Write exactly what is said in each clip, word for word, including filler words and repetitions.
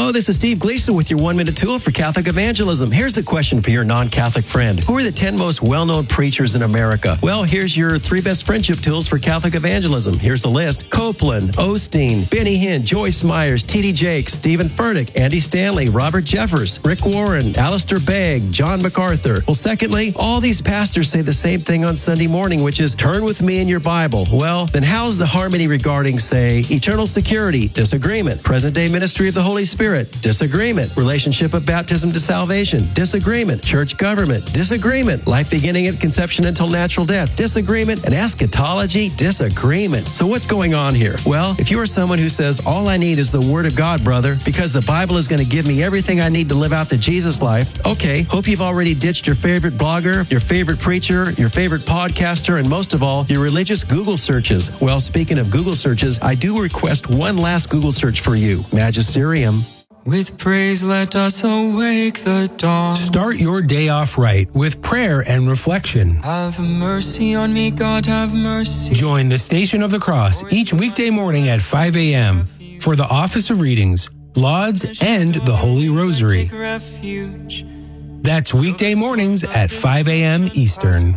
Hello, this is Steve Gleason with your one-minute tool for Catholic evangelism. Here's the question for your non-Catholic friend. Who are the ten most well-known preachers in America? Well, here's your three best friendship tools for Catholic evangelism. Here's the list. Copeland, Osteen, Benny Hinn, Joyce Myers, T D Jakes, Stephen Furtick, Andy Stanley, Robert Jeffers, Rick Warren, Alistair Begg, John MacArthur. Well, secondly, all these pastors say the same thing on Sunday morning, which is turn with me in your Bible. Well, then how's the harmony regarding, say, eternal security? Disagreement. Present-day ministry of the Holy Spirit? Disagreement. Relationship of baptism to salvation? Disagreement. Church government? Disagreement. Life beginning at conception until natural death? Disagreement. And eschatology? Disagreement. So what's going on here? Well, if you are someone who says, all I need is the Word of God, brother, because the Bible is going to give me everything I need to live out the Jesus life, okay, hope you've already ditched your favorite blogger, your favorite preacher, your favorite podcaster, and most of all, your religious Google searches. Well, speaking of Google searches, I do request one last Google search for you. Magisterium. With praise, let us awake the dawn. Start your day off right with prayer and reflection. Have mercy on me, God, have mercy. Join the Station of the Cross each weekday morning at five a.m. for the Office of Readings, Lauds, and the Holy Rosary. That's weekday mornings at five a.m. Eastern.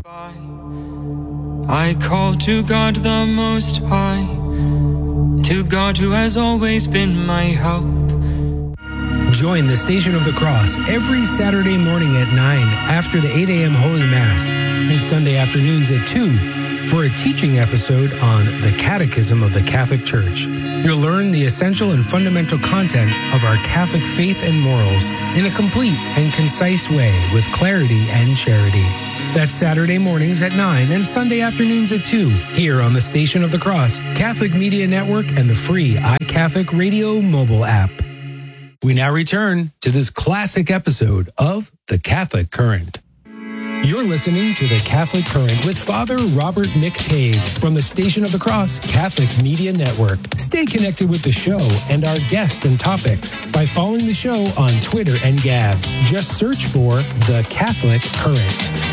I call to God the Most High, to God who has always been my help. Join the Station of the Cross every Saturday morning at nine after the eight a.m. Holy Mass and Sunday afternoons at two for a teaching episode on the Catechism of the Catholic Church. You'll learn the essential and fundamental content of our Catholic faith and morals in a complete and concise way with clarity and charity. That's Saturday mornings at nine and Sunday afternoons at two here on the Station of the Cross, Catholic Media Network, and the free iCatholic Radio mobile app. We now return to this classic episode of The Catholic Current. You're listening to The Catholic Current with Father Robert McTague from the Station of the Cross Catholic Media Network. Stay connected with the show and our guests and topics by following the show on Twitter and Gab. Just search for The Catholic Current.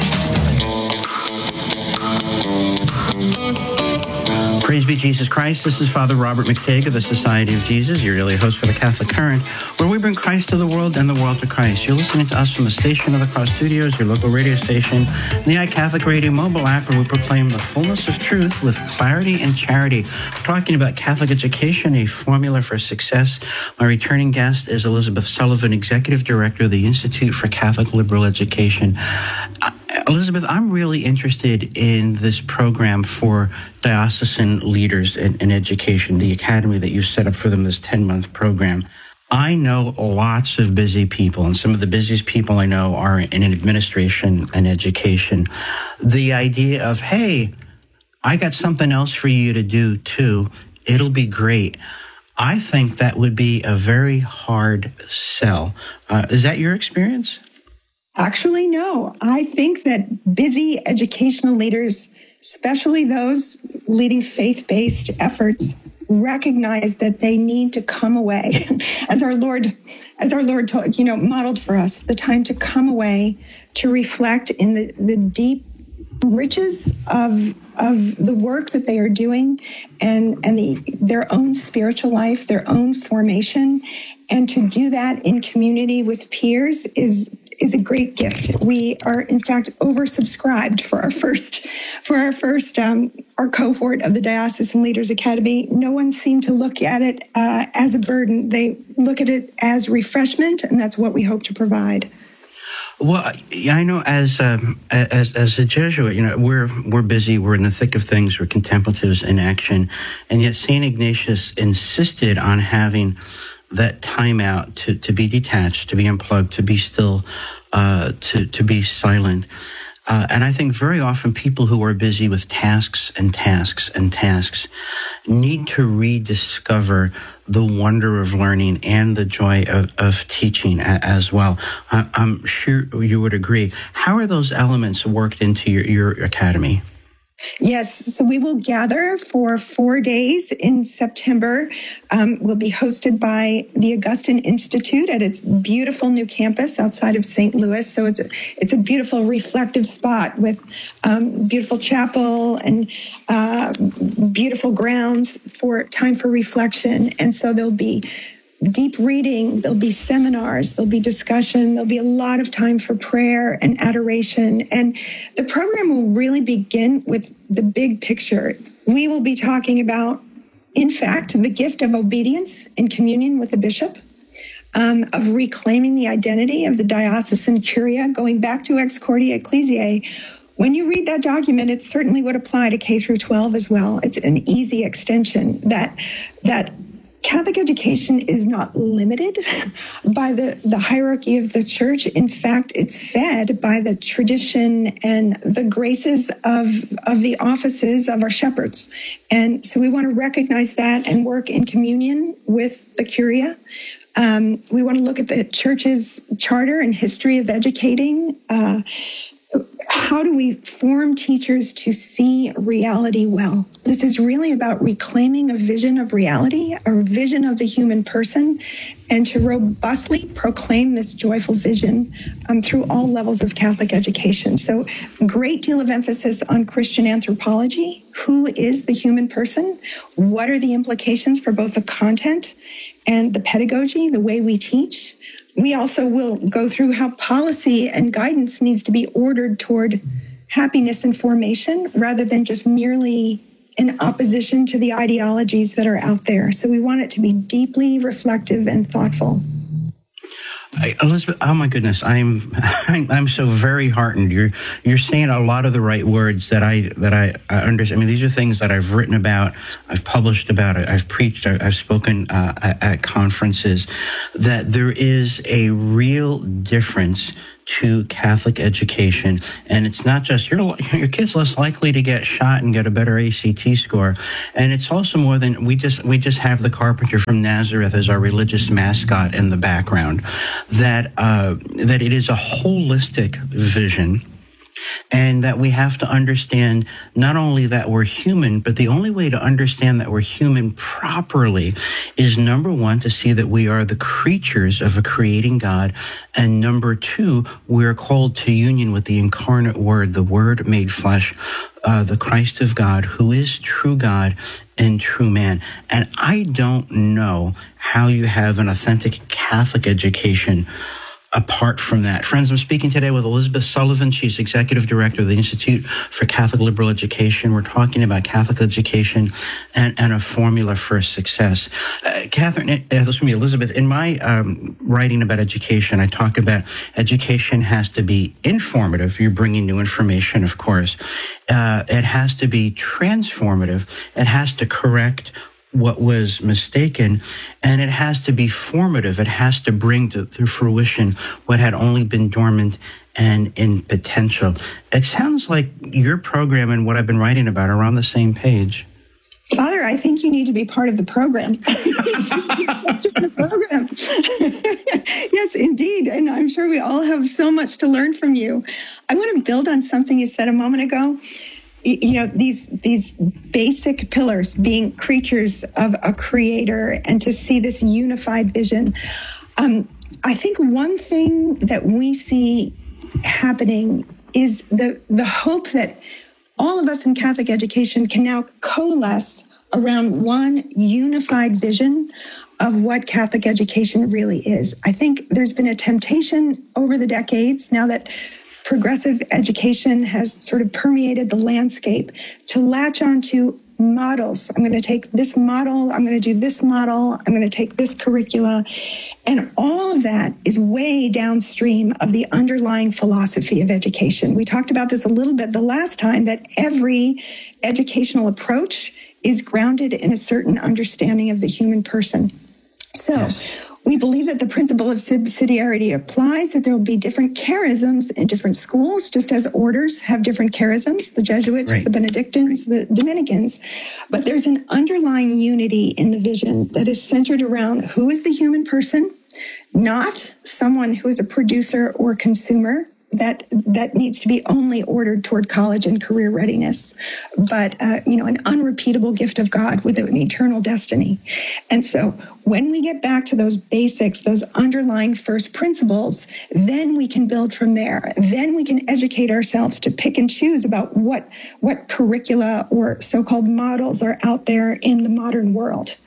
Praise be Jesus Christ. This is Father Robert McTague of the Society of Jesus, your daily host for the Catholic Current, where we bring Christ to the world and the world to Christ. You're listening to us from the Station of the Cross Studios, your local radio station, and the iCatholic Radio mobile app, where we proclaim the fullness of truth with clarity and charity. We're talking about Catholic education, a formula for success. My returning guest is Elizabeth Sullivan, Executive Director of the Institute for Catholic Liberal Education. Uh, Elizabeth, I'm really interested in this program for diocesan leaders in, in education, the academy that you set up for them, this ten-month program. I know lots of busy people, and some of the busiest people I know are in administration and education. The idea of, hey, I got something else for you to do too. It'll be great. I think that would be a very hard sell. Uh, is that your experience? Actually, no. I think that busy educational leaders, especially those leading faith-based efforts, recognize that they need to come away, as our Lord, as our Lord told, you know, modeled for us, the time to come away to reflect in the, the deep riches of of the work that they are doing, and and the their own spiritual life, their own formation, and to do that in community with peers is. is a great gift. We are, in fact, oversubscribed for our first, for our first, um, our cohort of the Diocesan Leaders Academy. No one seemed to look at it uh, as a burden. They look at it as refreshment, and that's what we hope to provide. Well, I know as um, as as a Jesuit, you know, we're we're busy. We're in the thick of things. We're contemplatives in action, and yet Saint Ignatius insisted on having that time out to, to be detached, to be unplugged, to be still, uh, to, to be silent. Uh, and I think very often people who are busy with tasks and tasks and tasks need to rediscover the wonder of learning and the joy of, of teaching as well. I, I'm sure you would agree. How are those elements worked into your, your academy? Yes, so we will gather for four days in September. Um, we'll be hosted by the Augustine Institute at its beautiful new campus outside of Saint Louis. So it's a, it's a beautiful reflective spot with um, beautiful chapel and uh, beautiful grounds for time for reflection. And so there'll be deep reading, there'll be seminars, there'll be discussion, there'll be a lot of time for prayer and adoration. And the program will really begin with the big picture. We will be talking about, in fact, the gift of obedience in communion with the bishop, um, of reclaiming the identity of the diocesan curia, going back to Ex Cordia Ecclesiae. When you read that document, it certainly would apply to K through twelve as well. It's an easy extension that that Catholic education is not limited by the, the hierarchy of the church. In fact, it's fed by the tradition and the graces of, of the offices of our shepherds. And so we want to recognize that and work in communion with the curia. Um, we want to look at the church's charter and history of educating. Uh, How do we form teachers to see reality well? This is really about reclaiming a vision of reality, a vision of the human person, and to robustly proclaim this joyful vision um, through all levels of Catholic education. So great deal of emphasis on Christian anthropology. Who is the human person? What are the implications for both the content and the pedagogy, the way we teach? We also will go through how policy and guidance needs to be ordered toward happiness and formation rather than just merely in opposition to the ideologies that are out there. So we want it to be deeply reflective and thoughtful. I, Elizabeth, oh my goodness, I'm, I'm I'm so very heartened. You're you're saying a lot of the right words that I that I, I understand. I mean, these are things that I've written about, I've published about, I've preached, I've spoken uh, at, at conferences. That there is a real difference to Catholic education, and it's not just your your kid's less likely to get shot and get a better A C T score, and it's also more than we just we just have the carpenter from Nazareth as our religious mascot in the background. That uh, that it is a holistic vision. And that we have to understand not only that we're human, but the only way to understand that we're human properly is, number one, to see that we are the creatures of a creating God. And number two, we're called to union with the incarnate Word, the Word made flesh, uh, the Christ of God, who is true God and true man. And I don't know how you have an authentic Catholic education apart from that. Friends, I'm speaking today with Elizabeth Sullivan. She's Executive Director of the Institute for Catholic Liberal Education. We're talking about Catholic education and, and a formula for success. Uh, Catherine, uh, listen to me, Elizabeth, in my um, writing about education, I talk about education has to be informative. You're bringing new information, of course. Uh, it has to be transformative. It has to correct what was mistaken, and it has to be formative. It has to bring to, to fruition what had only been dormant and in potential. It sounds like your program and what I've been writing about are on the same page. Father, I think you need to be part of the program. the program. Yes, indeed. And I'm sure we all have so much to learn from you. I want to build on something you said a moment ago. You know, these these basic pillars, being creatures of a creator and to see this unified vision. Um, I think one thing that we see happening is the, the hope that all of us in Catholic education can now coalesce around one unified vision of what Catholic education really is. I think there's been a temptation over the decades, now that progressive education has sort of permeated the landscape, to latch onto models. I'm going to take this model, I'm going to do this model, I'm going to take this curricula. And all of that is way downstream of the underlying philosophy of education. We talked about this a little bit the last time, that every educational approach is grounded in a certain understanding of the human person. So yes. We believe that the principle of subsidiarity applies, that there will be different charisms in different schools, just as orders have different charisms, the Jesuits, right. the Benedictines, the Dominicans. But there's an underlying unity in the vision that is centered around who is the human person, not someone who is a producer or consumer that that needs to be only ordered toward college and career readiness, but uh, you know, an unrepeatable gift of God with an eternal destiny. And so when we get back to those basics, those underlying first principles, then we can build from there. Then we can educate ourselves to pick and choose about what what curricula or so-called models are out there in the modern world.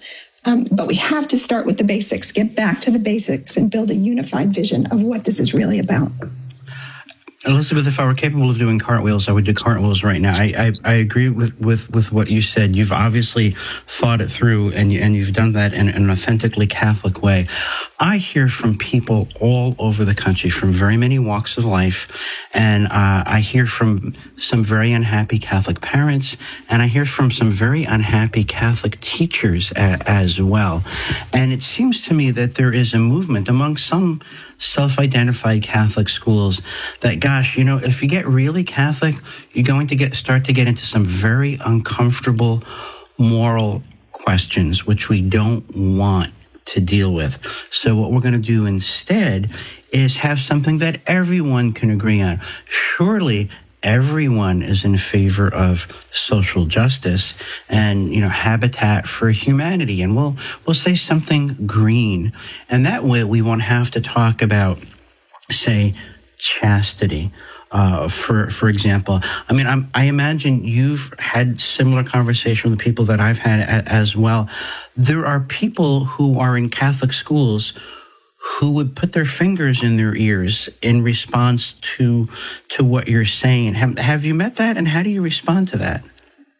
Um, but we have to start with the basics, get back to the basics, and build a unified vision of what this is really about. Elizabeth, if I were capable of doing cartwheels, I would do cartwheels right now. I, I, I agree with, with, with what you said. You've obviously thought it through, and, you, and you've done that in, in an authentically Catholic way. I hear from people all over the country, from very many walks of life, and uh, I hear from some very unhappy Catholic parents, and I hear from some very unhappy Catholic teachers a, as well. And it seems to me that there is a movement among some self-identified Catholic schools that, gosh, you know, if you get really Catholic, you're going to get start to get into some very uncomfortable moral questions, which we don't want to deal with. So what we're going to do instead is have something that everyone can agree on. Surely everyone is in favor of social justice and, you know, habitat for humanity. And we'll, we'll say something green. And that way we won't have to talk about, say, chastity. Uh, for, for example, I mean, I'm, I imagine you've had similar conversation with the people that I've had a, as well. There are people who are in Catholic schools who would put their fingers in their ears in response to to what you're saying. Have, have you met that, and how do you respond to that?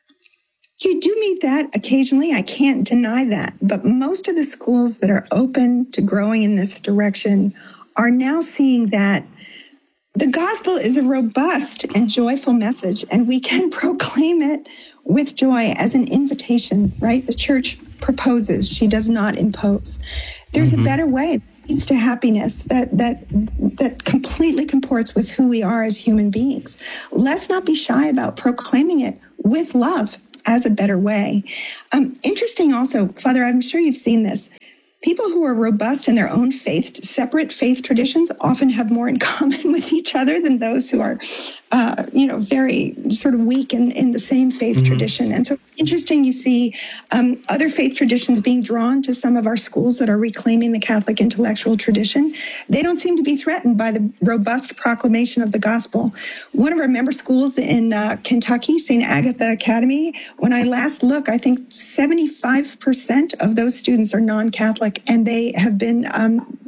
You do meet that occasionally. I can't deny that. But most of the schools that are open to growing in this direction are now seeing that the gospel is a robust and joyful message, and we can proclaim it with joy as an invitation, right? The church proposes. She does not impose. There's mm-hmm. a better way. Leads to happiness that that that completely comports with who we are as human beings. Let's not be shy about proclaiming it with love as a better way. Um, interesting also, Father, I'm sure you've seen this. People who are robust in their own faith, separate faith traditions, often have more in common with each other than those who are, uh, you know, very sort of weak in, in the same faith mm-hmm. tradition. And so it's interesting you see um, other faith traditions being drawn to some of our schools that are reclaiming the Catholic intellectual tradition. They don't seem to be threatened by the robust proclamation of the gospel. One of our member schools in uh, Kentucky, Saint Agatha Academy, when I last look, I think seventy-five percent of those students are non-Catholic. And they have been um,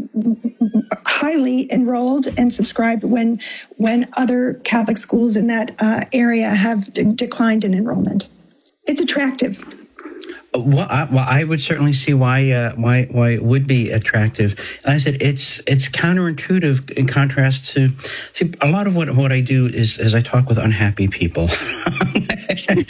highly enrolled and subscribed when when other Catholic schools in that uh, area have d- declined in enrollment. It's attractive. Well, I, well, I would certainly see why uh, why why it would be attractive. And I said it's it's counterintuitive in contrast to see, a lot of what what I do is is I talk with unhappy people, and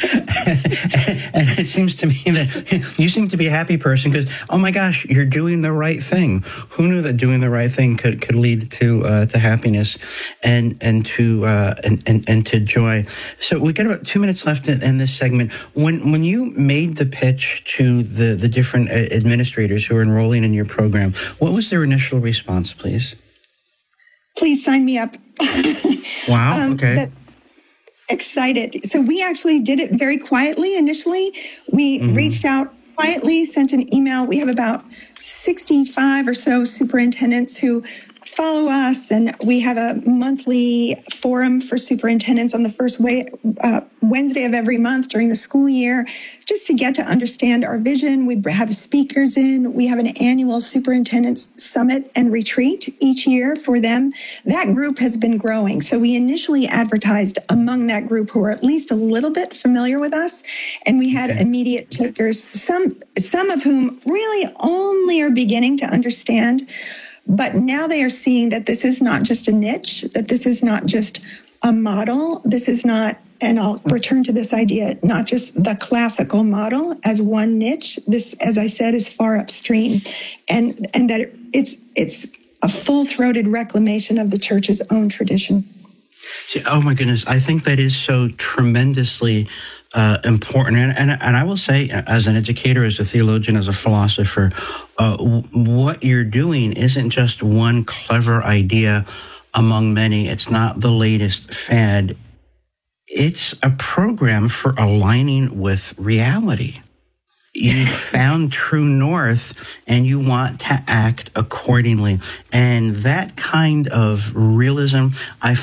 it seems to me that you seem to be a happy person because oh my gosh, you're doing the right thing. Who knew that doing the right thing could, could lead to uh, to happiness and and to uh, and, and and to joy. So we got about two minutes left in, in this segment. When when you made the pitch to the, the different administrators who are enrolling in your program, what was their initial response, please? Please sign me up. Wow, um, okay. That's excited. So we actually did it very quietly initially. We mm-hmm. reached out quietly, sent an email. We have about sixty-five or so superintendents who follow us, and we have a monthly forum for superintendents on the first way, uh, Wednesday of every month during the school year, just to get to understand our vision. We have speakers in. We have an annual superintendents summit and retreat each year for them. That group has been growing. So we initially advertised among that group who are at least a little bit familiar with us, and we had okay. immediate takers, some some of whom really only are beginning to understand. But now they are seeing that this is not just a niche, that this is not just a model. This is not, and I'll return to this idea, not just the classical model as one niche. This, as I said, is far upstream, and and that it's it's a full-throated reclamation of the church's own tradition. Oh my goodness, I think that is so tremendously Uh, important. And, and, and I will say, as an educator, as a theologian, as a philosopher, uh, w- what you're doing isn't just one clever idea among many. It's not the latest fad. It's a program for aligning with reality. You found true north and you want to act accordingly. And that kind of realism I find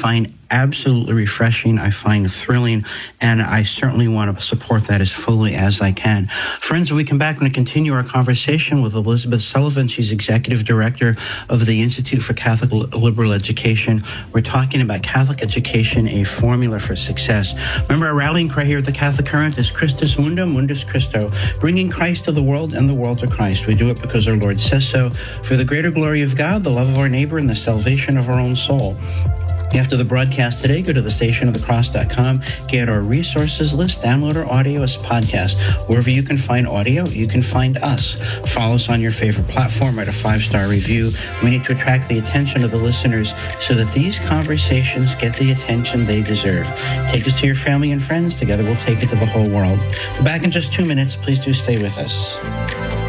absolutely refreshing. I find thrilling, and I certainly want to support that as fully as I can. Friends, when we come back, we're going to continue our conversation with Elizabeth Sullivan. She's Executive Director of the Institute for Catholic Liberal Education. We're talking about Catholic education, a formula for success. Remember, our rallying cry here at the Catholic Current is Christus Mundum, Mundus Christo, bringing Christ to the world and the world to Christ. We do it because our Lord says so, for the greater glory of God, the love of our neighbor, and the salvation of our own soul. After the broadcast today, go to the station of the cross dot com, get our resources list, download our audio as podcast. Wherever you can find audio, you can find us. Follow us on your favorite platform, write a five-star review. We need to attract the attention of the listeners so that these conversations get the attention they deserve. Take us to your family and friends. Together we'll take it to the whole world. We're back in just two minutes. Please do stay with us.